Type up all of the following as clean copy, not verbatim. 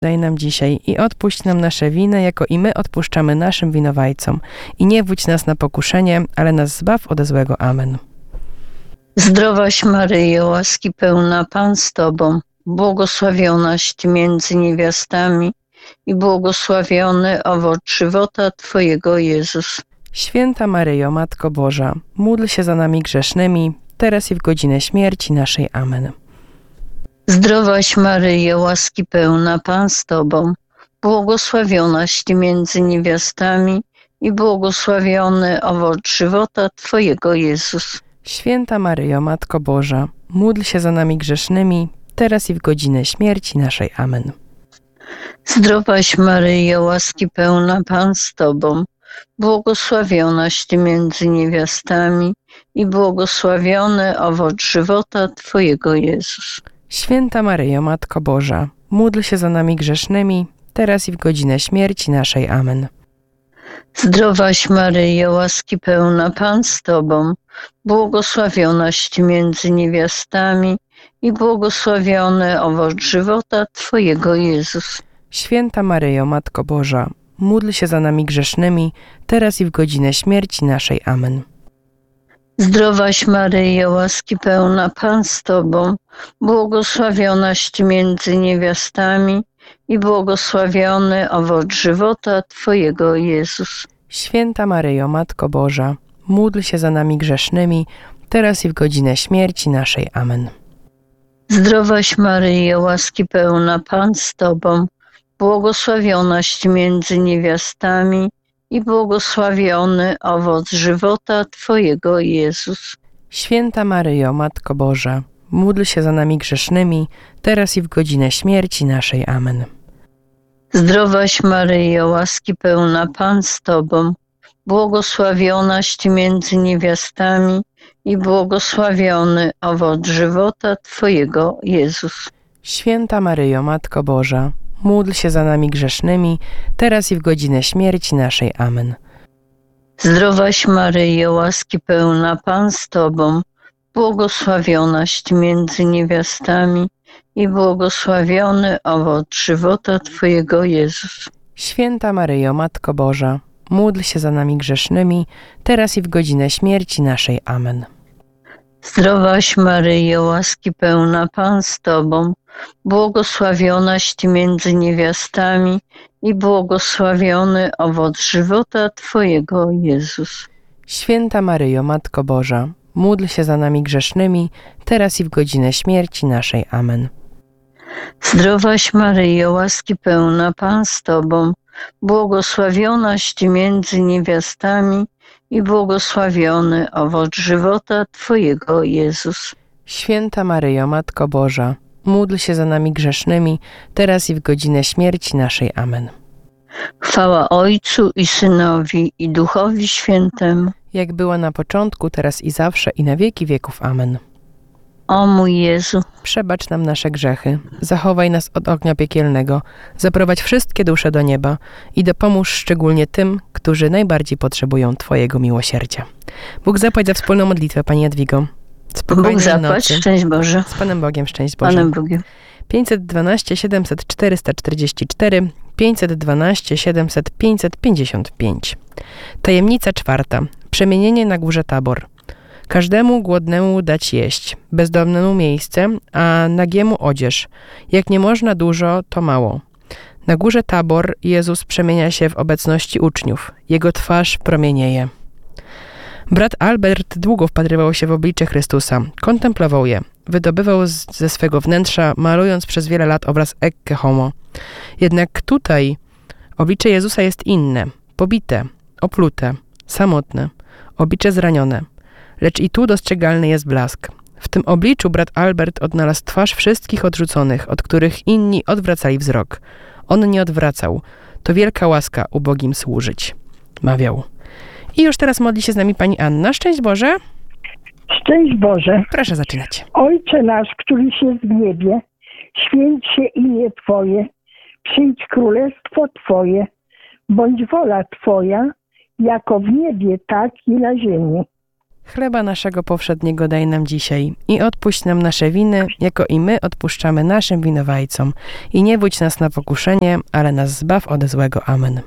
Daj nam dzisiaj i odpuść nam nasze winy, jako i my odpuszczamy naszym winowajcom. I nie wódź nas na pokuszenie, ale nas zbaw ode złego. Amen. Zdrowaś Maryjo, łaski pełna, Pan z Tobą, błogosławionaś Ty między niewiastami i błogosławiony owoc żywota Twojego, Jezus. Święta Maryjo, Matko Boża, módl się za nami grzesznymi, teraz i w godzinę śmierci naszej. Amen. Zdrowaś Maryjo, łaski pełna, Pan z Tobą, błogosławionaś Ty między niewiastami i błogosławiony owoc żywota Twojego, Jezus. Święta Maryjo, Matko Boża, módl się za nami grzesznymi, teraz i w godzinę śmierci naszej. Amen. Zdrowaś Maryjo, łaski pełna, Pan z Tobą, błogosławionaś Ty między niewiastami i błogosławiony owoc żywota Twojego, Jezus. Święta Maryjo, Matko Boża, módl się za nami grzesznymi, teraz i w godzinę śmierci naszej. Amen. Zdrowaś Maryjo, łaski pełna, Pan z Tobą, błogosławionaś Ty między niewiastami i błogosławiony owoc żywota Twojego, Jezus. Święta Maryjo, Matko Boża, módl się za nami grzesznymi, teraz i w godzinę śmierci naszej. Amen. Zdrowaś Maryjo, łaski pełna, Pan z Tobą, błogosławionaś Ty między niewiastami i błogosławiony owoc żywota Twojego, Jezus. Święta Maryjo, Matko Boża, módl się za nami grzesznymi, teraz i w godzinę śmierci naszej. Amen. Zdrowaś Maryjo, łaski pełna, Pan z Tobą, błogosławionaś Ty między niewiastami i błogosławiony owoc żywota Twojego, Jezus. Święta Maryjo, Matko Boża, módl się za nami grzesznymi, teraz i w godzinę śmierci naszej. Amen. Zdrowaś Maryjo, łaski pełna, Pan z Tobą, błogosławionaś Ty między niewiastami i błogosławiony owoc żywota Twojego, Jezus. Święta Maryjo, Matko Boża, módl się za nami grzesznymi, teraz i w godzinę śmierci naszej. Amen. Zdrowaś Maryjo, łaski pełna, Pan z Tobą, błogosławionaś Ty między niewiastami i błogosławiony owoc żywota Twojego, Jezus. Święta Maryjo, Matko Boża, módl się za nami grzesznymi, teraz i w godzinę śmierci naszej. Amen. Zdrowaś Maryjo, łaski pełna, Pan z Tobą, błogosławionaś Ty między niewiastami i błogosławiony owoc żywota Twojego, Jezus. Święta Maryjo, Matko Boża, módl się za nami grzesznymi, teraz i w godzinę śmierci naszej. Amen. Zdrowaś Maryjo, łaski pełna, Pan z Tobą, błogosławionaś Ty między niewiastami i błogosławiony owoc żywota Twojego, Jezus. Święta Maryjo, Matko Boża, módl się za nami grzesznymi, teraz i w godzinę śmierci naszej. Amen. Chwała Ojcu i Synowi i Duchowi Świętemu, Jak była na początku, teraz i zawsze, i na wieki wieków. Amen. o mój Jezu. Przebacz nam nasze grzechy, zachowaj nas od ognia piekielnego, zaprowadź wszystkie dusze do nieba i dopomóż szczególnie tym, którzy najbardziej potrzebują Twojego miłosierdzia. Bóg zapłać za wspólną modlitwę, Pani Jadwigo. Spokojnej Bóg zapłać, nocy. szczęść Boże. Z Panem Bogiem, szczęść Boże. Panem Bogiem. 512 700 444, 512 700 555. Tajemnica czwarta. Przemienienie na górze Tabor. Każdemu głodnemu dać jeść, bezdomnemu miejsce, a nagiemu odzież. Jak nie można dużo, to mało. Na górze Tabor Jezus przemienia się w obecności uczniów. Jego twarz promienieje. Brat Albert długo wpatrywał się w oblicze Chrystusa. Kontemplował je. Wydobywał ze swego wnętrza, malując przez wiele lat obraz Ecce Homo. Jednak tutaj oblicze Jezusa jest inne. Pobite, oplute, samotne. Oblicze zranione. Lecz i tu dostrzegalny jest blask. W tym obliczu brat Albert odnalazł twarz wszystkich odrzuconych, od których inni odwracali wzrok. On nie odwracał. To wielka łaska ubogim służyć. Mawiał. I już teraz modli się z nami pani Anna. Szczęść Boże. Szczęść Boże. Proszę zaczynać. Ojcze nasz, któryś jest w niebie, święć się imię Twoje, przyjdź królestwo Twoje, bądź wola Twoja, jako w niebie, tak i na ziemi. Chleba naszego powszedniego daj nam dzisiaj i odpuść nam nasze winy, jako i my odpuszczamy naszym winowajcom. I nie wódź nas na pokuszenie, ale nas zbaw ode złego. Amen.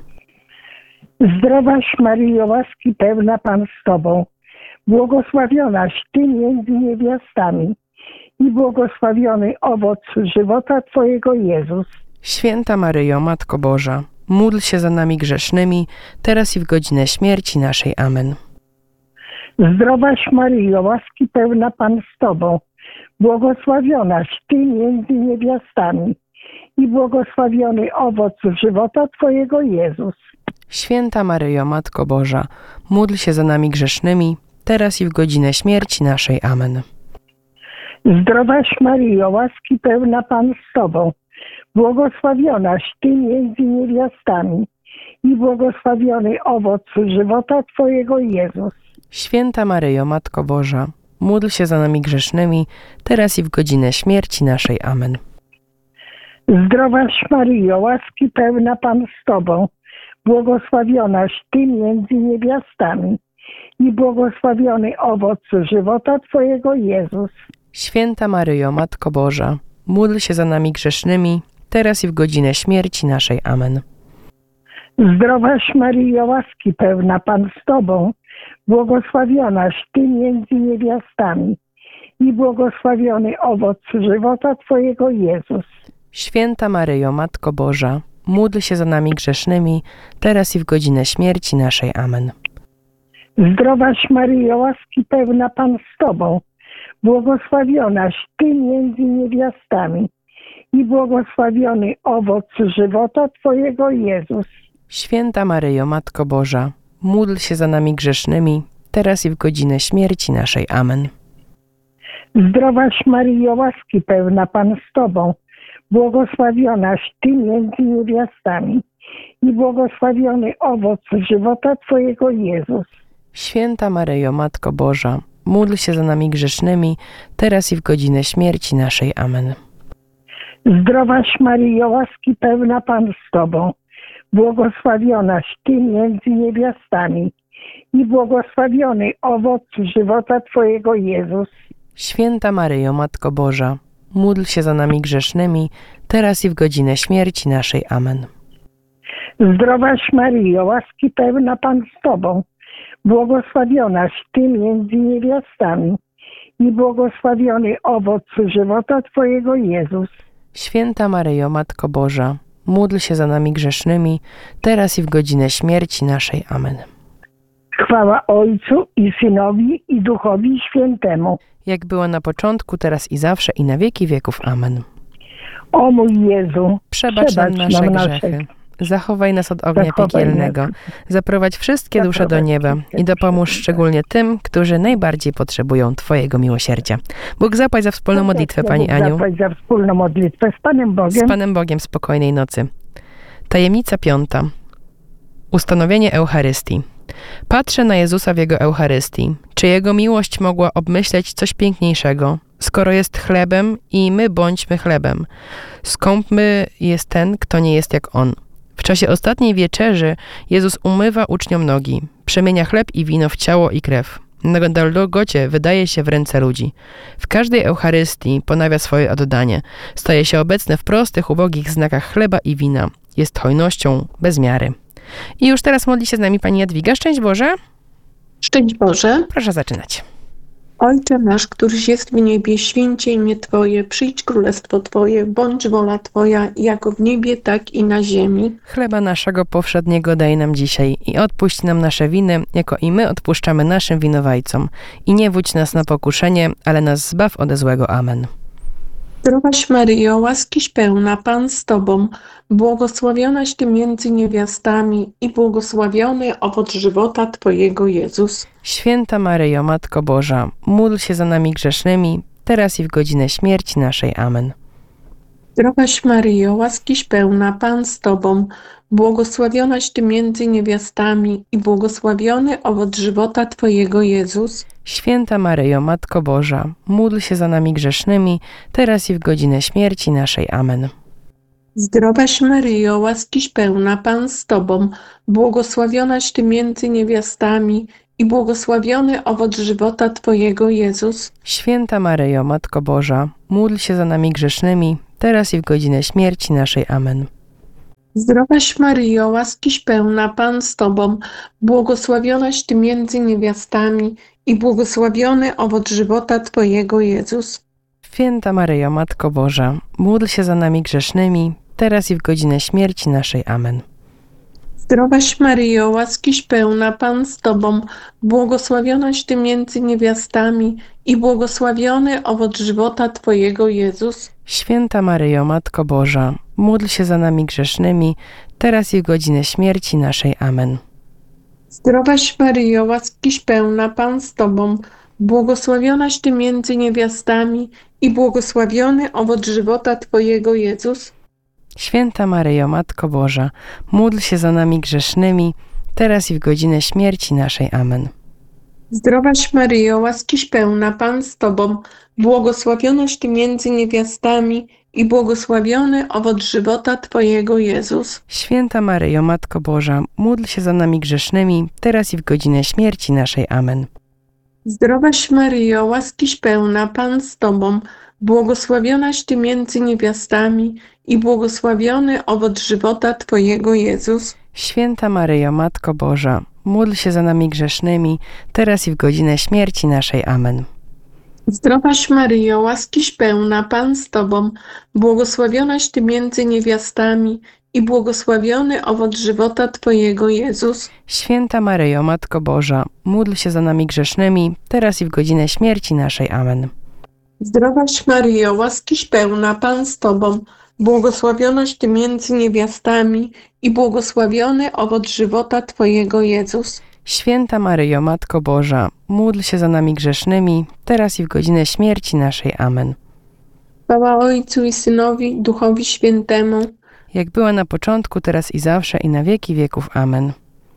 Zdrowaś Maryjo, łaski pełna Pan z Tobą, błogosławionaś Ty między niewiastami i błogosławiony owoc żywota Twojego Jezus. Święta Maryjo, Matko Boża, módl się za nami grzesznymi, teraz i w godzinę śmierci naszej. Amen. Zdrowaś Maryjo, łaski pełna Pan z Tobą, błogosławionaś Ty między niewiastami i błogosławiony owoc żywota Twojego Jezus. Święta Maryjo, Matko Boża, módl się za nami grzesznymi, teraz i w godzinę śmierci naszej. Amen. Zdrowaś Maryjo, łaski pełna Pan z Tobą, błogosławionaś Ty między niewiastami i błogosławiony owoc żywota Twojego Jezus. Święta Maryjo, Matko Boża, módl się za nami grzesznymi, teraz i w godzinę śmierci naszej. Amen. Zdrowaś Maryjo, łaski pełna Pan z Tobą, błogosławionaś Ty między niewiastami i błogosławiony owoc żywota Twojego Jezus. Święta Maryjo, Matko Boża, módl się za nami grzesznymi, teraz i w godzinę śmierci naszej. Amen. Zdrowaś Maryjo, łaski pełna Pan z Tobą, błogosławionaś Ty między niewiastami i błogosławiony owoc żywota Twojego Jezus. Święta Maryjo, Matko Boża, módl się za nami grzesznymi, teraz i w godzinę śmierci naszej. Amen. Zdrowaś Maryjo, łaski pełna Pan z Tobą, błogosławionaś Ty między niewiastami i błogosławiony owoc żywota Twojego Jezus. Święta Maryjo, Matko Boża, módl się za nami grzesznymi, teraz i w godzinę śmierci naszej. Amen. Zdrowaś Maryjo, łaski pełna Pan z Tobą, błogosławionaś Ty między niewiastami i błogosławiony owoc żywota Twojego Jezus. Święta Maryjo, Matko Boża, módl się za nami grzesznymi, teraz i w godzinę śmierci naszej. Amen. Zdrowaś Maryjo, łaski pełna Pan z Tobą, błogosławionaś Ty między niewiastami i błogosławiony owoc żywota Twojego Jezus. Święta Maryjo, Matko Boża, módl się za nami grzesznymi, teraz i w godzinę śmierci naszej. Amen. Zdrowaś Maryjo, łaski pełna Pan z Tobą, błogosławionaś Ty między niewiastami i błogosławiony owoc żywota Twojego Jezus. Święta Maryjo, Matko Boża, módl się za nami grzesznymi, teraz i w godzinę śmierci naszej. Amen. Chwała Ojcu i Synowi i Duchowi Świętemu. Jak było na początku, teraz i zawsze, i na wieki wieków. Amen. O mój Jezu, Przebacz nam nasze grzechy. Zachowaj nas od ognia piekielnego. Zaprowadź wszystkie dusze do nieba i dopomóż szczególnie tym, którzy najbardziej potrzebują Twojego miłosierdzia. Bóg zapłać za wspólną modlitwę, Pani Aniu. Zapłać za wspólną modlitwę z Panem Bogiem. Z Panem Bogiem spokojnej nocy. Tajemnica 5. Ustanowienie Eucharystii. Patrzę na Jezusa w Jego Eucharystii. Czy Jego miłość mogła obmyśleć coś piękniejszego? Skoro jest chlebem i my bądźmy chlebem. Skąpmy jest ten, kto nie jest jak On. W czasie ostatniej wieczerzy Jezus umywa uczniom nogi, przemienia chleb i wino w ciało i krew. Na Golgocie wydaje się w ręce ludzi. W każdej Eucharystii ponawia swoje oddanie. Staje się obecny w prostych, ubogich znakach chleba i wina. Jest hojnością bez miary. I już teraz modli się z nami Pani Jadwiga. Szczęść Boże. Szczęść Boże. Proszę zaczynać. Ojcze nasz, któryś jest w niebie, święcie imię Twoje, przyjdź królestwo Twoje, bądź wola Twoja, jako w niebie, tak i na ziemi. Chleba naszego powszedniego daj nam dzisiaj i odpuść nam nasze winy, jako i my odpuszczamy naszym winowajcom. I nie wódź nas na pokuszenie, ale nas zbaw ode złego. Amen. Zdrowaś Maryjo, łaskiś pełna, Pan z Tobą, błogosławionaś Ty między niewiastami i błogosławiony owoc żywota Twojego Jezus. Święta Maryjo, Matko Boża, módl się za nami grzesznymi, teraz i w godzinę śmierci naszej. Amen. Zdrowaś Maryjo, łaskiś pełna, Pan z Tobą, błogosławionaś Ty między niewiastami i błogosławiony owoc żywota Twojego Jezus. Święta Maryjo, Matko Boża, módl się za nami grzesznymi, teraz i w godzinę śmierci naszej. Amen. Zdrowaś Maryjo, łaskiś pełna, Pan z Tobą, błogosławionaś Ty między niewiastami i błogosławiony owoc żywota Twojego, Jezus. Święta Maryjo, Matko Boża, módl się za nami grzesznymi, teraz i w godzinę śmierci naszej. Amen. Zdrowaś Maryjo, łaskiś pełna, Pan z Tobą, błogosławionaś Ty między niewiastami i błogosławiony owoc żywota Twojego, Jezus. Święta Maryjo, Matko Boża, módl się za nami grzesznymi, teraz i w godzinę śmierci naszej. Amen. Zdrowaś Maryjo, łaskiś pełna, Pan z Tobą, błogosławionaś Ty między niewiastami i błogosławiony owoc żywota Twojego, Jezus. Święta Maryjo, Matko Boża, módl się za nami grzesznymi, teraz i w godzinę śmierci naszej. Amen. Zdrowaś Maryjo, łaskiś pełna, Pan z Tobą, błogosławionaś Ty między niewiastami i błogosławiony owoc żywota Twojego, Jezus. Święta Maryjo, Matko Boża, módl się za nami grzesznymi, teraz i w godzinę śmierci naszej. Amen. Zdrowaś Maryjo, łaskiś pełna, Pan z Tobą, błogosławionaś Ty między niewiastami i błogosławiony owoc żywota Twojego, Jezus. Święta Maryjo, Matko Boża, módl się za nami grzesznymi, teraz i w godzinę śmierci naszej. Amen. Zdrowaś Maryjo, łaskiś pełna, Pan z Tobą, błogosławionaś Ty między niewiastami i błogosławiony owoc żywota Twojego, Jezus. Święta Maryjo, Matko Boża, módl się za nami grzesznymi, teraz i w godzinę śmierci naszej. Amen. Zdrowaś Maryjo, łaskiś pełna, Pan z Tobą, błogosławionaś Ty między niewiastami i błogosławiony owoc żywota Twojego, Jezus. Święta Maryjo, Matko Boża, módl się za nami grzesznymi, teraz i w godzinę śmierci naszej. Amen. Zdrowaś Maryjo, łaskiś pełna, Pan z Tobą, błogosławionaś Ty między niewiastami i błogosławiony owoc żywota Twojego, Jezus. Święta Maryjo, Matko Boża, módl się za nami grzesznymi, teraz i w godzinę śmierci naszej. Amen. Chwała Ojcu i Synowi, Duchowi Świętemu. Jak była na początku, teraz i zawsze, i na wieki wieków. Amen.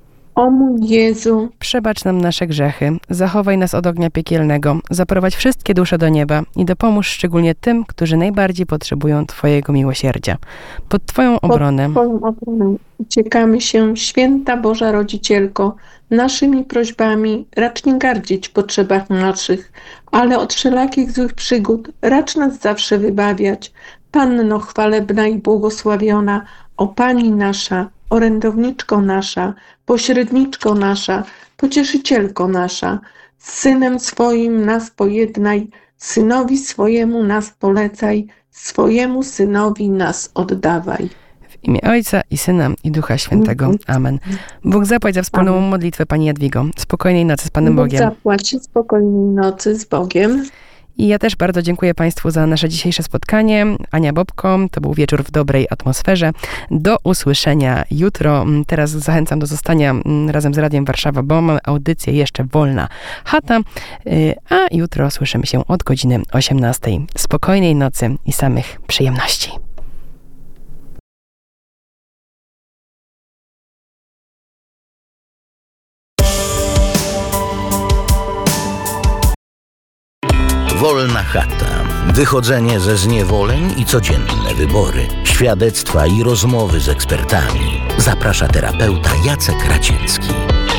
O mój Jezu, Przebacz nam nasze grzechy, zachowaj nas od ognia piekielnego, zaprowadź wszystkie dusze do nieba i dopomóż szczególnie tym, którzy najbardziej potrzebują Twojego miłosierdzia. Pod Twoją obronę pod Twoją obronę uciekamy się, Święta Boża Rodzicielko, naszymi prośbami racz nie gardzić w potrzebach naszych, ale od wszelakich złych przygód racz nas zawsze wybawiać. Panno chwalebna i błogosławiona, o Pani nasza, orędowniczko nasza, pośredniczko nasza, pocieszycielko nasza, z Synem swoim nas pojednaj, Synowi swojemu nas polecaj, swojemu Synowi nas oddawaj. w imię Ojca i Syna i Ducha Świętego. Amen. Bóg zapłać za wspólną Amen. modlitwę Pani Jadwigo. Spokojnej nocy z Panem Bóg Bogiem. zapłać spokojnej nocy z Bogiem. I ja też bardzo dziękuję Państwu za nasze dzisiejsze spotkanie. Ania Bobko, to był wieczór w dobrej atmosferze. Do usłyszenia jutro. Teraz zachęcam do zostania razem z Radiem Warszawa, bo mamy audycję jeszcze Wolna Chata. A jutro słyszymy się od godziny 18. Spokojnej nocy i samych przyjemności. Wolna chata. Wychodzenie ze zniewoleń i codzienne wybory. Świadectwa i rozmowy z ekspertami. Zaprasza terapeuta Jacek Raciński.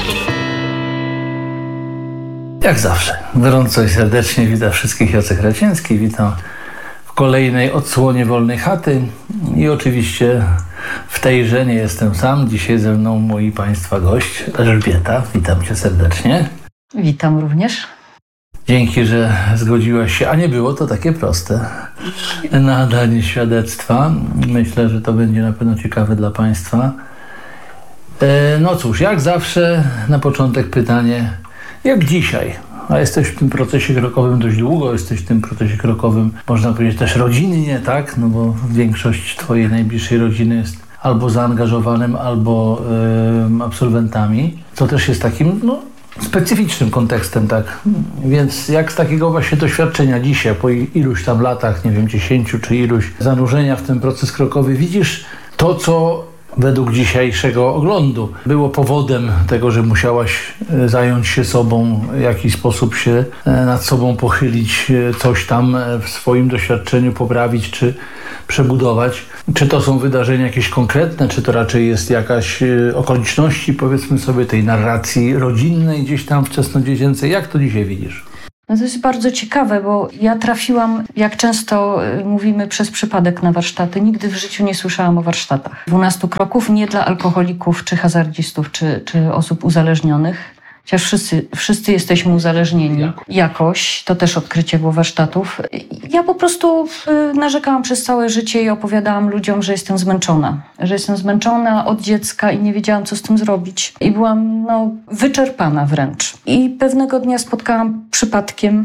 Jak zawsze, gorąco i serdecznie witam wszystkich, Jacek Raciński. Witam w kolejnej odsłonie Wolnej Chaty i oczywiście w tejże nie jestem sam. Dzisiaj ze mną moi Państwa gość Elżbieta. Witam Cię serdecznie. Witam również. Dzięki, że zgodziłaś się, a nie było to takie proste, na danie świadectwa. Myślę, że to będzie na pewno ciekawe dla Państwa. No cóż, jak zawsze na początek pytanie, jak dzisiaj? A jesteś w tym procesie krokowym dość długo, jesteś w tym procesie krokowym, można powiedzieć, też rodzinnie, tak? No bo większość Twojej najbliższej rodziny jest albo zaangażowanym, albo absolwentami, co też jest takim, specyficznym kontekstem, tak? Więc jak z takiego właśnie doświadczenia dzisiaj, po iluś tam latach, nie wiem, 10 czy iluś, zanurzenia w ten proces krokowy, widzisz to, co według dzisiejszego oglądu było powodem tego, że musiałaś zająć się sobą, w jakiś sposób się nad sobą pochylić, coś tam w swoim doświadczeniu poprawić czy przebudować. Czy to są wydarzenia jakieś konkretne, czy to raczej jest jakaś okoliczności, powiedzmy sobie, tej narracji rodzinnej gdzieś tam wczesnodziecięcej? Jak to dzisiaj widzisz? No to jest bardzo ciekawe, bo ja trafiłam, jak często mówimy, przez przypadek na warsztaty. Nigdy w życiu nie słyszałam o warsztatach 12 kroków, nie dla alkoholików, czy hazardzistów, czy osób uzależnionych. Chociaż wszyscy jesteśmy uzależnieni jakoś, to też odkrycie było warsztatów. Ja po prostu narzekałam przez całe życie i opowiadałam ludziom, że jestem zmęczona od dziecka i nie wiedziałam, co z tym zrobić. I byłam wyczerpana wręcz. I pewnego dnia spotkałam przypadkiem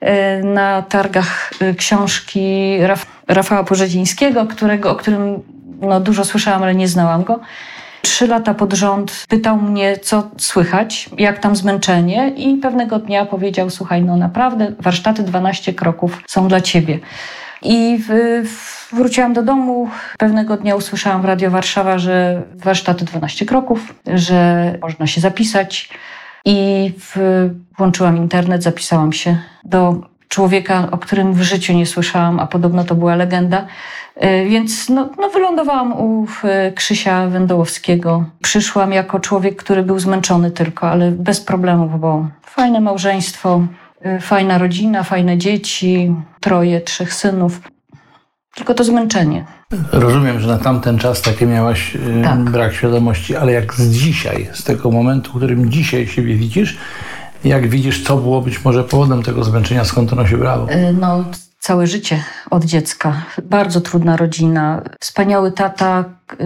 na targach książki Rafała Porzedzińskiego, o którym dużo słyszałam, ale nie znałam go. 3 lata pod rząd pytał mnie, co słychać, jak tam zmęczenie i pewnego dnia powiedział, słuchaj, naprawdę warsztaty 12 kroków są dla ciebie. I wróciłam do domu, pewnego dnia usłyszałam w Radio Warszawa, że warsztaty 12 kroków, że można się zapisać i włączyłam internet, zapisałam się do człowieka, o którym w życiu nie słyszałam, a podobno to była legenda. Więc wylądowałam u Krzysia Wendołowskiego. Przyszłam jako człowiek, który był zmęczony tylko, ale bez problemów, bo fajne małżeństwo, fajna rodzina, fajne dzieci, 3 synów. Tylko to zmęczenie. Rozumiem, że na tamten czas takie miałaś brak świadomości, ale jak z dzisiaj, z tego momentu, w którym dzisiaj siebie widzisz, jak widzisz, co było być może powodem tego zmęczenia, skąd ono się brało? Całe życie od dziecka. Bardzo trudna rodzina. Wspaniały tata,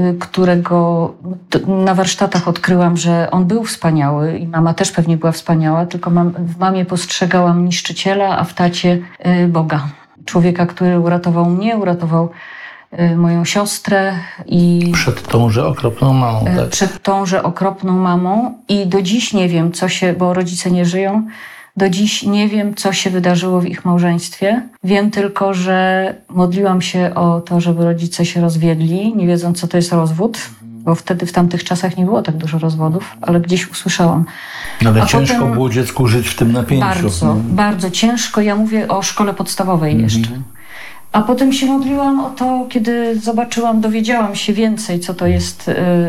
którego na warsztatach odkryłam, że on był wspaniały i mama też pewnie była wspaniała, tylko w mamie postrzegałam niszczyciela, a w tacie Boga. Człowieka, który uratował mnie, uratował moją siostrę i... Przed tąże okropną mamą. Tak? Przed tąże okropną mamą i do dziś nie wiem, bo rodzice nie żyją, do dziś nie wiem, co się wydarzyło w ich małżeństwie. Wiem tylko, że modliłam się o to, żeby rodzice się rozwiedli, nie wiedząc, co to jest rozwód, bo wtedy w tamtych czasach nie było tak dużo rozwodów, ale gdzieś usłyszałam. Ale ciężko było dziecku żyć w tym napięciu. Bardzo, bardzo ciężko. Ja mówię o szkole podstawowej jeszcze. A potem się modliłam o to, kiedy dowiedziałam się więcej, co to jest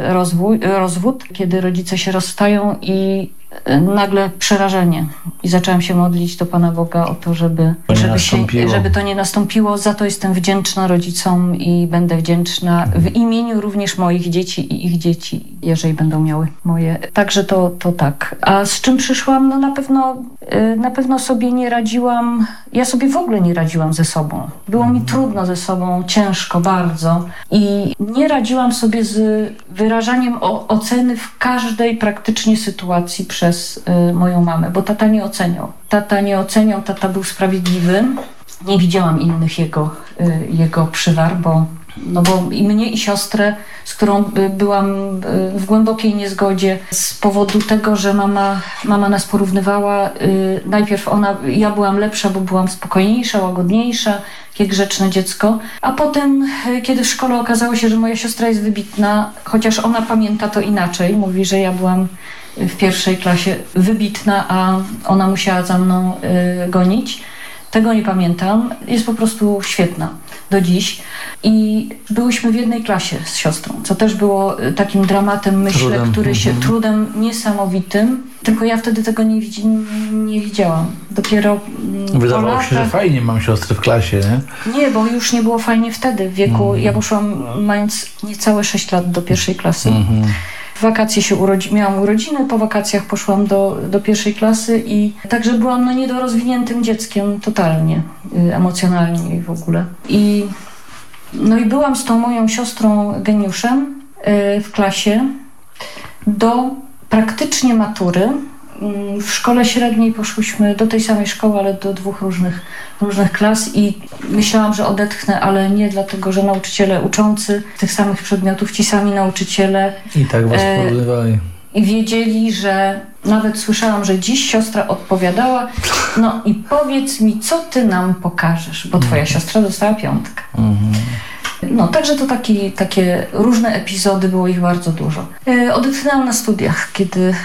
rozwód, kiedy rodzice się rozstają i nagle przerażenie. I zaczęłam się modlić do Pana Boga o to, żeby to nie nastąpiło. Za to jestem wdzięczna rodzicom i będę wdzięczna w imieniu również moich dzieci i ich dzieci, jeżeli będą miały moje. Także to tak. A z czym przyszłam? Na pewno sobie nie radziłam. Ja sobie w ogóle nie radziłam ze sobą. Było mi trudno ze sobą, ciężko bardzo. I nie radziłam sobie z wyrażaniem oceny w każdej praktycznie sytuacji przez moją mamę, bo tata nie oceniał. Tata był sprawiedliwy. Nie widziałam innych jego przywar, bo i mnie i siostrę, z którą byłam w głębokiej niezgodzie z powodu tego, że mama nas porównywała. Najpierw ja byłam lepsza, bo byłam spokojniejsza, łagodniejsza, takie grzeczne dziecko. A potem, kiedy w szkole okazało się, że moja siostra jest wybitna, chociaż ona pamięta to inaczej, mówi, że ja byłam w 1. klasie wybitna, a ona musiała za mną gonić. Tego nie pamiętam. Jest po prostu świetna do dziś. I byłyśmy w jednej klasie z siostrą, co też było takim dramatem, myślę, trudem niesamowitym. Tylko ja wtedy tego nie widziałam. Dopiero wydawało się, że fajnie mam siostrę w klasie, nie? Nie, bo już nie było fajnie wtedy. W wieku, ja poszłam mając niecałe 6 lat do 1. klasy. W wakacje miałam urodziny, po wakacjach poszłam do 1. klasy i także byłam niedorozwiniętym dzieckiem totalnie, emocjonalnie i w ogóle. I byłam z tą moją siostrą geniuszem w klasie do praktycznie matury. W szkole średniej poszłyśmy do tej samej szkoły, ale do 2 różnych klas i myślałam, że odetchnę, ale nie dlatego, że nauczyciele uczący tych samych przedmiotów, ci sami nauczyciele i tak was porównywali. I wiedzieli, że nawet słyszałam, że dziś siostra odpowiadała, i powiedz mi, co ty nam pokażesz, bo twoja siostra dostała 5. No, także to takie różne epizody, było ich bardzo dużo. Odetchnęłam na studiach, kiedy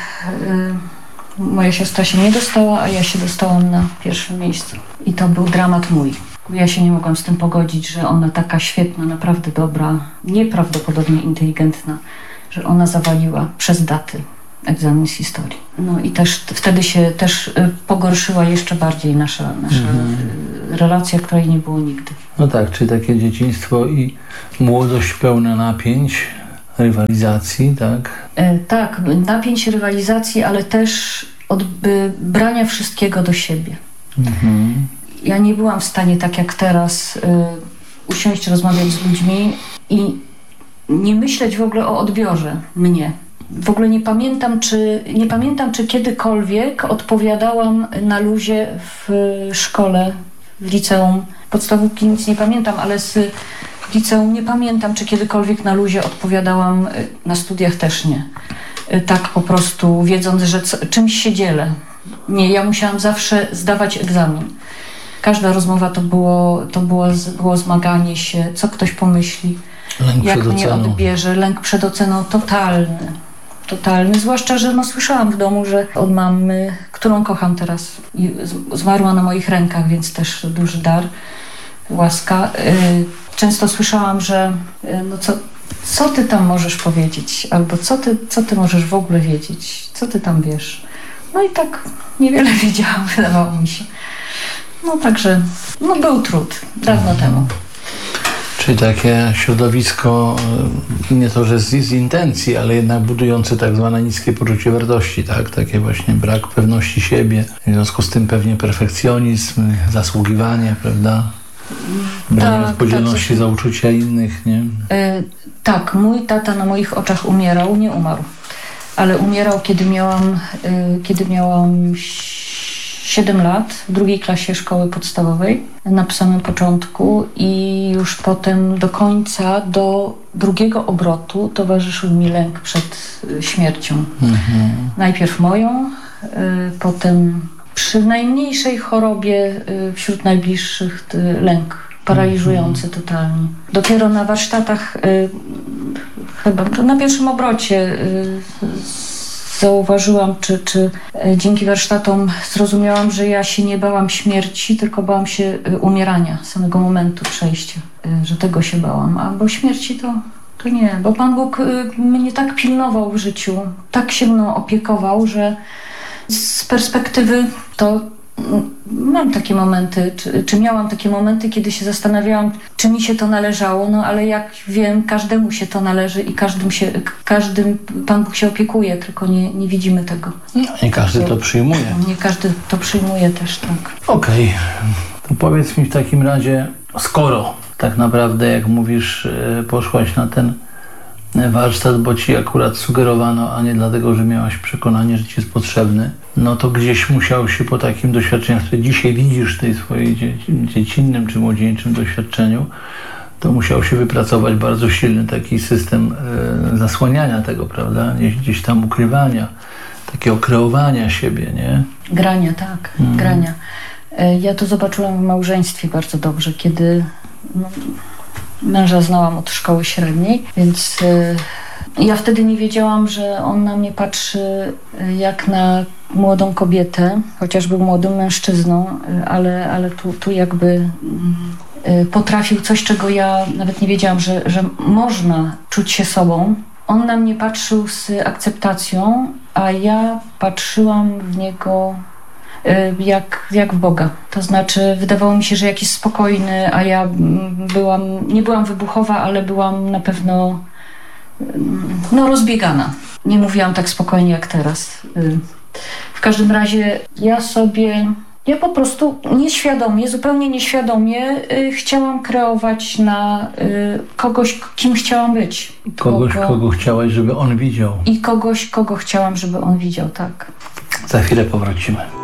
moja siostra się nie dostała, a ja się dostałam na pierwszym miejscu. I to był dramat mój. Ja się nie mogłam z tym pogodzić, że ona taka świetna, naprawdę dobra, nieprawdopodobnie inteligentna, że ona zawaliła przez daty egzamin z historii. No i też wtedy się też pogorszyła jeszcze bardziej nasza relacja, której nie było nigdy. No tak, czyli takie dzieciństwo i młodość pełna napięć, rywalizacji, tak? Tak, napięć, rywalizacji, ale też brania wszystkiego do siebie. Ja nie byłam w stanie, tak jak teraz, usiąść, rozmawiać z ludźmi i nie myśleć w ogóle o odbiorze mnie. W ogóle nie pamiętam, czy kiedykolwiek odpowiadałam na luzie w szkole, w liceum. Podstawówki nic nie pamiętam, ale z liceum nie pamiętam, czy kiedykolwiek na luzie odpowiadałam, na studiach też nie. Tak po prostu, wiedząc, że czymś się dzielę. Nie, ja musiałam zawsze zdawać egzamin. Każda rozmowa to było zmaganie się, co ktoś pomyśli, Lęk jak przed mnie oceną. odbierze. Lęk przed oceną totalny. Zwłaszcza, że słyszałam w domu, że od mamy, którą kocham teraz, zmarła na moich rękach, więc też duży dar, łaska. Często słyszałam, że co ty tam możesz powiedzieć, albo co ty możesz w ogóle wiedzieć, co ty tam wiesz. No i tak niewiele wiedziałam, wydawało mi się. No także, był trud, dawno temu. Czyli takie środowisko, nie to, że z intencji, ale jednak budujące tak zwane niskie poczucie wartości, tak? Takie właśnie brak pewności siebie, w związku z tym pewnie perfekcjonizm, zasługiwanie, prawda? Branie odpowiedzialności za uczucia innych, nie? Tak, mój tata na moich oczach umierał, nie umarł, ale umierał, kiedy miałam 7 lat, w 2. klasie szkoły podstawowej, na samym początku, i już potem do końca, do 2. obrotu towarzyszył mi lęk przed śmiercią. Najpierw moją, potem przy najmniejszej chorobie wśród najbliższych lęk paraliżujący totalnie. Dopiero na warsztatach, chyba na pierwszym obrocie, zauważyłam, czy dzięki warsztatom zrozumiałam, że ja się nie bałam śmierci, tylko bałam się umierania, samego momentu przejścia, że tego się bałam, a bo śmierci to nie, bo Pan Bóg mnie tak pilnował w życiu, tak się mną opiekował, że z perspektywy to mam takie momenty, czy miałam takie momenty, kiedy się zastanawiałam, czy mi się to należało, no ale jak wiem, każdemu się to należy i każdym Pan Bóg się opiekuje, tylko nie widzimy tego. No, nie każdy to przyjmuje. Nie każdy to przyjmuje też, tak. Okej, to powiedz mi w takim razie, skoro tak naprawdę, jak mówisz, poszłaś na ten warsztat, bo ci akurat sugerowano, a nie dlatego, że miałaś przekonanie, że ci jest potrzebny, no to gdzieś musiał się po takim doświadczeniu, które dzisiaj widzisz w tej swojej dziecinnym czy młodzieńczym doświadczeniu, to musiał się wypracować bardzo silny taki system zasłaniania tego, prawda? Gdzieś tam ukrywania, takiego kreowania siebie, nie? Grania, tak, grania. Ja to zobaczyłam w małżeństwie bardzo dobrze, kiedy męża znałam od szkoły średniej, więc ja wtedy nie wiedziałam, że on na mnie patrzy jak na młodą kobietę, chociaż był młodym mężczyzną, ale tu jakby potrafił coś, czego ja nawet nie wiedziałam, że można czuć się sobą. On na mnie patrzył z akceptacją, a ja patrzyłam w niego jak w Boga. To znaczy wydawało mi się, że jakiś spokojny, a ja nie byłam wybuchowa, ale byłam na pewno rozbiegana. Nie mówiłam tak spokojnie jak teraz. W każdym razie ja po prostu zupełnie nieświadomie chciałam kreować na kogoś, kim chciałam być. Kogo chciałaś, żeby on widział. I kogo chciałam, żeby on widział, tak. Za chwilę powrócimy.